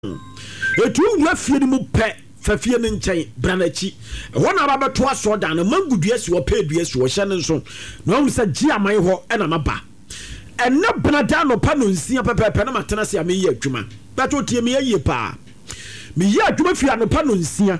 etu wura fie ni mu pɛ fafie ne nkyɛn branachi ɛhɔ na aba bɛto aso da na mangudua si wɔ pɛ dua si wɔ hyɛ ne nso na wɔn sɛ gye aman hɔ ɛna maba ɛna brada no pa no nsia pɛpɛpɛ na matena se ame yɛ adwuma bɛto tie me yɛ pa me yɛ adwuma fi anopa no nsia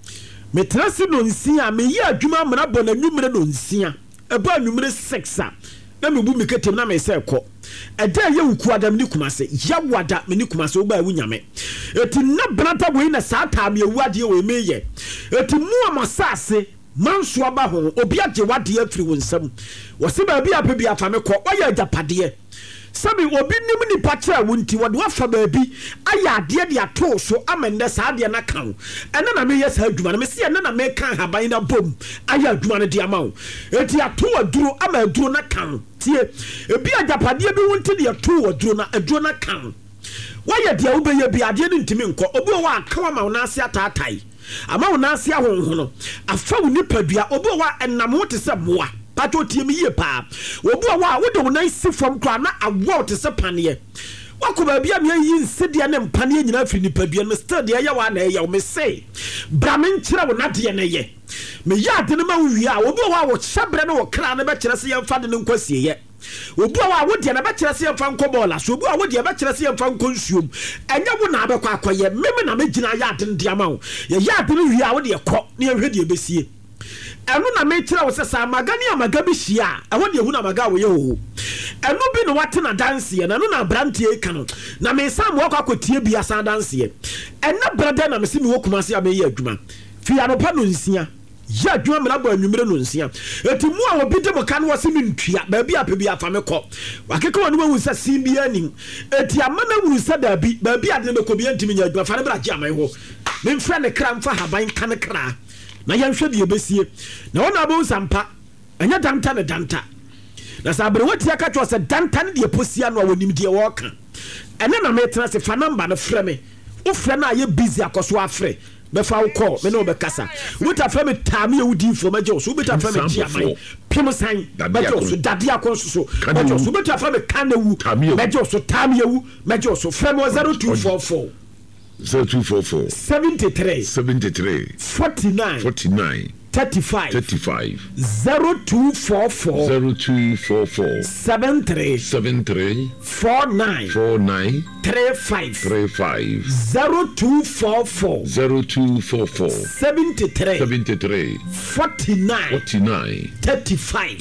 me tena se no nsia me yɛ adwuma mena bɔ na nwumere no nsia ɛba nwumere 6 a na me bu me ketem na me sɛ kɔ ɛda yɛ wuku adam ni kumase ya wada me ni kumase wo ba wu nyame eti na brata wo na saa taam ye wade wo me ye eti mu amasase manso aba ho obi agye wade afiri wo nsam wo se ba bi ape bi afa me kɔ ɔyɛ agapade sabi obi nim ni patra wo nti wode wafa ba bi aya ade de ato so amende saa de na kan ɛna na me yɛ saa adwuma na me se ɛna na me kan haban na bom aya adwuma no de ama wo eti ato aduro ama aduro na kan tie ebi agapade bi wo nti de ato aduro na kan wayɛ de wo be ye bi ade no ntimi nkɔ obi wa aka ma wo na ase ataatai ama wo na ase ahonhono afa wo nipadua obi wa enam wo te se moa pato tie me yie pa obi wa wo de wo nan si fam kra na awo te se paneɛ wakoba bia me yi nsedia ne mpaneɛ nyina afiri nipadua no still de yɛ wa na yɛ wo me se bra me nkyerɛ wo na de ne yɛ me yɛ ade no ma wo wi a obi wa wo hyabre no wo kra na bɛkyerɛ se yɛmfa de no nkwasieɛ obi wa wo de na bɛkyerɛ se yɛmfa nkɔbɔla so obi wa wo de bɛkyerɛ se yɛmfa nkɔnsuom ɛnyɛ wo na abɛkɔ akɔyɛ meme na megina yɛ ade no de ama wo yɛ ade no wi a wo de kɔ na yɛhwɛ de besie ɛno na mekyerɛ wo sɛ sa magani amaga bi hyia ɛhɔ de ehu na amaga wo yɛ ho ɛno bi no wate na danseɛ na no na brantie ka no na me sam wo akɔtie bi asan danseɛ ɛna brada na me se me wo kuma se a me yɛ adwuma fi anopa no nsia ya adwuma me na bɔ anwumere no nsia eti mu a obi de mo ka no wɔ se me ntua ba bi ape bi afa me kɔ wakeka wɔ no wu sɛ sin bi anim eti amana wu sɛ da bi ba bi ade me kɔ bi antimi nya adwuma fa ne bra gye aman ho me mfra ne kra mfa haban ka ne kra na yɛnhwɛ de yɛbɛsie na wɔn abo nsampa ɛnyɛ danta ne danta na sɛ abere wɔti aka kyerɛ sɛ danta ne deɛ posia no a wɔnim deɛ wɔɔka ɛne na metena sɛ fa namba no frɛ me wofrɛ no a yɛ busy akɔ so afrɛ bɛfa wo kɔɔ me ne wobɛkasa wobɛta frɛ me taame a wodi mfo mɛgye wo so wobɛta frɛ me gyeaman pem san mɛgye wo so dade akɔ nso so mɛgye wo so wobɛta frɛ me kane wu mɛgye wo so taame awu mɛgye wo so frɛ me 0244 0244 73 49 35 0244 73 49 35 0244 73 49 35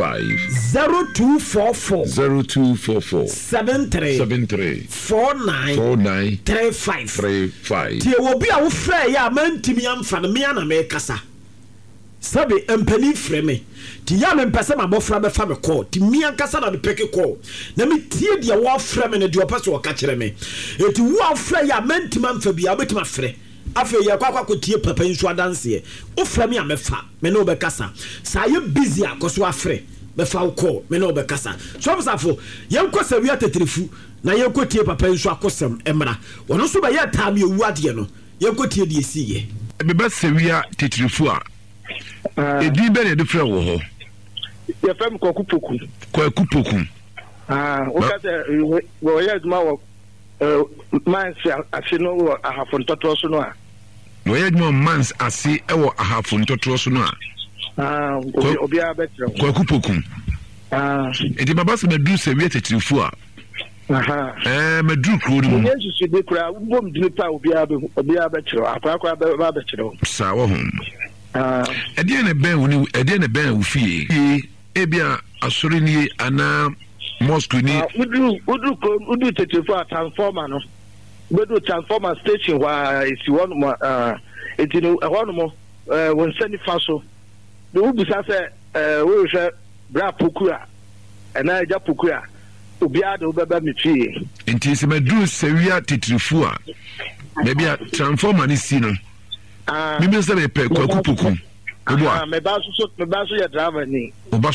0244 73 49 35 tie wo bi a wo frɛ ya mantimi amfa no me ana me kasa sabe empani frɛ me ti ya me mpɛsɛ ma bɔfra bɛfa me call ti mi ankasa na me peke call na me tie dia wo frɛ me ne de opɛ so wo ka kyerɛ me eti wo frɛ ya mantima mfa bia obetima frɛ afa ya kwakwa tie papa nso adanse wo frɛ me a mefa me ne obɛkasa sa ye busy akoso afrɛ bɛfa wo call me ne obɛkasa so obsafo yɛnkɔ sa wi ateterefu na yɛnkɔ tie papa nso akosɛm emra wono so ba yɛ taam ye wu ade no yɛnkɔ tie de esiye beba sewia teterefu a edi be ne de frɛ wo ho ye fam Kwakupoku wo ka se wo ye duma wo mans ase no wo ahafo ntotoro so no a wo ye duma mans ase e wo ahafo ntotoro so no a obi a betre Kwakupoku edi baba se medu sewia teterefu a medu kro ni mo yesu de kra bom dini pa obi a betre akwa ba betre sa wo ho ɛdeɛ ne bɛn wo fie ebia asɔre ni ana mosque ni udu tetefo a transformer no bedu transformer station wa esi won mo etino ɛhɔ no mo won sani fa so de ubisa sɛ wo hwɛ bra pokura ɛna ɛja pokura obi a de obɛba me fie nti se medu sewia titrifu a bebia transformer ni si no mimi se be pe Kwakupoku obo me ba so ye driver ni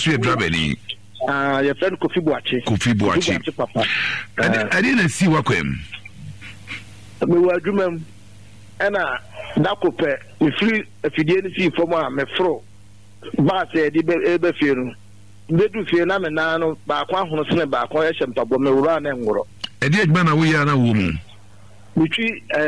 ye friend Kofi Boachi papa ade na si wakwem me wa adwumam ena dakope me free afidie ni fi fom a me fro ba se di be fie no bedu fie na me na no ba kwa hono sene ba kwa ye hyempabo me wura na ngoro ade adwuma na wo ya na wo mu metwi